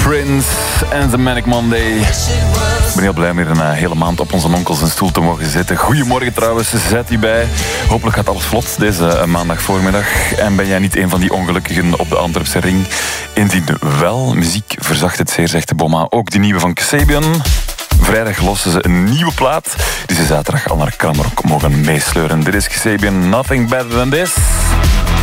Prince en The Manic Monday. Ik ben heel blij om hier een hele maand op onze onkels een stoel te mogen zitten. Goedemorgen trouwens, zet die bij. Hopelijk gaat alles vlot deze maandag voormiddag. En ben jij niet een van die ongelukkigen op de Antwerpse ring? Indien wel, muziek verzacht het zeer, zegt de Bomma. Ook die nieuwe van Kasabian. Vrijdag lossen ze een nieuwe plaat die ze zaterdag al naar Kramerok mogen meesleuren. Dit is Kasabian, Nothing Better Than This.